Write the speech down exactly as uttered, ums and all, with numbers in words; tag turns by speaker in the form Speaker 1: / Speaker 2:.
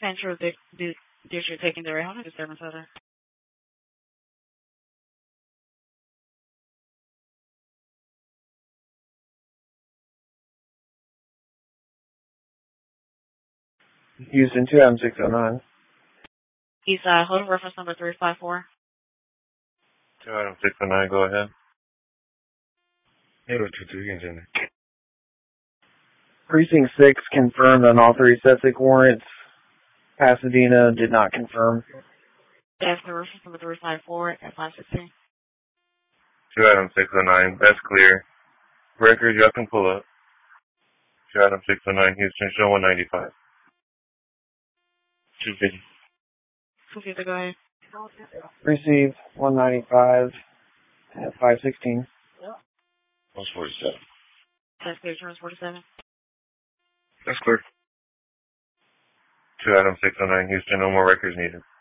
Speaker 1: Central di- di- District taking the round of disturbance other.
Speaker 2: Houston, two Adam six oh nine.
Speaker 1: Eastside, hold reference number three five four.
Speaker 3: two Adam six oh nine, go ahead.
Speaker 2: Precinct six confirmed on all three septic warrants. Pasadena did not confirm.
Speaker 1: That's the reference number three five four at five sixteen.
Speaker 3: two Adam six oh nine, that's clear. Record, y'all can pull up. two Adam six oh nine, Houston, show one ninety-five. two fifty.
Speaker 1: two fifty, go ahead.
Speaker 2: Received one ninety-five at five sixteen.
Speaker 3: one forty-seven.
Speaker 1: That's clear, insurance forty-seven.
Speaker 3: That's clear. two Adam six oh nine, Houston, no more records needed.